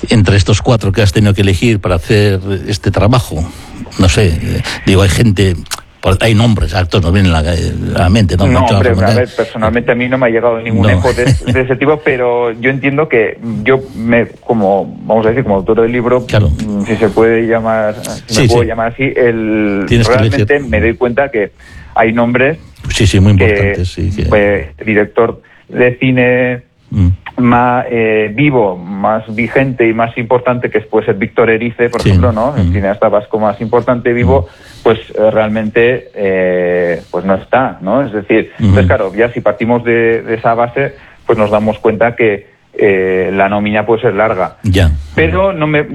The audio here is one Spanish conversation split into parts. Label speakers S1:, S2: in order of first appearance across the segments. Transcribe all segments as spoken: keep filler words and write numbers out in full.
S1: entre estos cuatro que has tenido que elegir para hacer este trabajo, no sé, digo, hay gente... Hay nombres, actos nos vienen a la, a la mente, ¿no?
S2: No, Mucho hombre, a ver, personalmente a mí no me ha llegado ningún no. eco de, de ese tipo, pero yo entiendo que yo, me como vamos a decir, como autor del libro, claro. si se puede llamar, si sí, me puedo sí. llamar así, el realmente me doy cuenta que hay nombres
S1: sí, sí, muy importantes,
S2: que,
S1: sí, que...
S2: pues, director de cine mm. más eh, vivo, más vigente y más importante, que puede ser Víctor Erice, por sí. ejemplo, ¿no? Mm. El cineasta vasco más importante vivo, mm. pues eh, realmente eh, pues no está, ¿no? Es decir, mm. entonces claro, ya si partimos de, de esa base, pues nos damos cuenta que eh, la nómina puede ser larga.
S1: Ya.
S2: Pero no me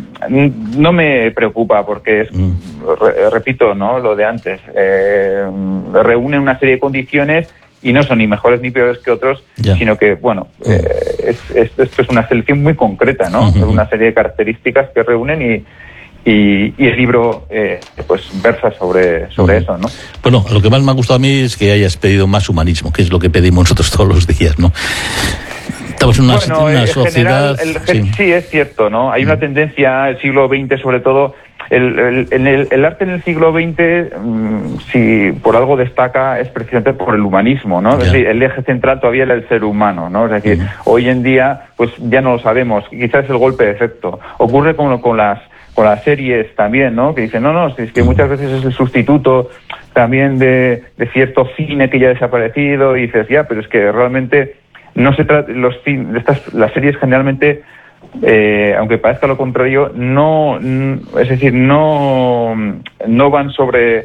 S2: no me preocupa porque es, mm. re, repito, ¿no? Lo de antes, eh, reúne una serie de condiciones y no son ni mejores ni peores que otros, ya. sino que, bueno, uh-huh. eh, es, es, esto es una selección muy concreta, ¿no? Uh-huh. Una serie de características que reúnen y, y, y el libro, eh, pues, versa sobre, sobre uh-huh. eso, ¿no?
S1: Bueno, lo que más me ha gustado a mí es que hayas pedido más humanismo, que es lo que pedimos nosotros todos los días, ¿no? Estamos en una,
S2: bueno,
S1: una sociedad...
S2: General, el, sí. sí, es cierto, ¿no? Hay uh-huh. una tendencia, el siglo veinte sobre todo... El, el, el, el arte en el siglo veinte, mmm, si por algo destaca, es precisamente por el humanismo, ¿no? Yeah. Es decir, el eje central todavía era el ser humano, ¿no? Es decir, uh-huh. hoy en día, pues ya no lo sabemos, quizás es el golpe de efecto. Ocurre con, con las con las series también, ¿no? Que dicen, no, no, es que muchas veces es el sustituto también de, de cierto cine que ya ha desaparecido, y dices, ya, pero es que realmente no se trata, los estas las series generalmente... Eh, aunque parezca lo contrario, no, es decir, no, no van sobre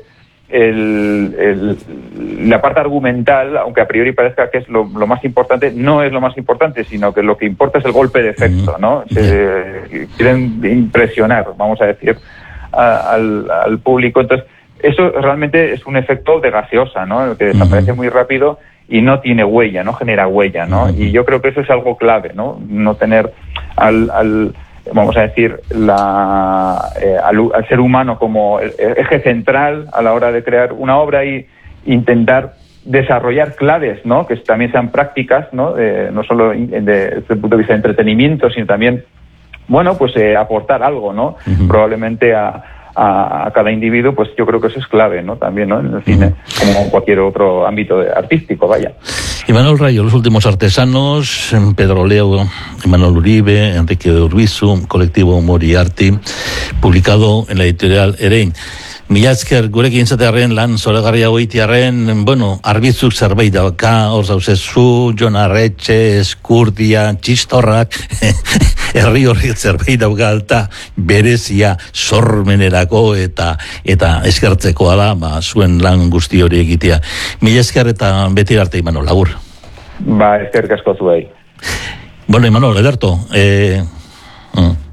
S2: el, el, la parte argumental, aunque a priori parezca que es lo, lo más importante, no es lo más importante, sino que lo que importa es el golpe de efecto, ¿no? Se, quieren impresionar, vamos a decir, a, al, al público. Entonces, eso realmente es un efecto de gaseosa, ¿no? Que desaparece uh-huh. muy rápido y no tiene huella, no genera huella, ¿no? Uh-huh. Y yo creo que eso es algo clave, ¿no? No tener al, al vamos a decir, la, eh, al, al ser humano como eje central a la hora de crear una obra y intentar desarrollar claves, ¿no? Que también sean prácticas, ¿no? De, no solo de, de, desde el punto de vista de entretenimiento, sino también, bueno, pues eh, aportar algo, ¿no? Uh-huh. Probablemente a A, a cada individuo, pues yo creo que eso es clave, ¿no? También, ¿no? En el cine, uh-huh. como en cualquier otro ámbito artístico, vaya.
S1: Imanol Rayo, Los últimos artesanos, Pedro Leo, Imanol Uribe, Enrique de Urbizu, Colectivo Moriarty, publicado en la editorial Erein. Mila esker gurekin izatearren lan zoragarria goitiarren, bueno, arbizuk zerbait dauka, hor zauzezu, Jon Arretxe, Eskurdia, Txistorrak, herri horrek zerbait dauka alta, berezia sormenerako eta eta eskertzekoa da, ba, zuen lan guzti hori egitea. Mila esker eta beti arte, Imanol, agur.
S2: Ba, eskerrik asko zuei.
S1: Bueno, Imanol, Ederto, eh...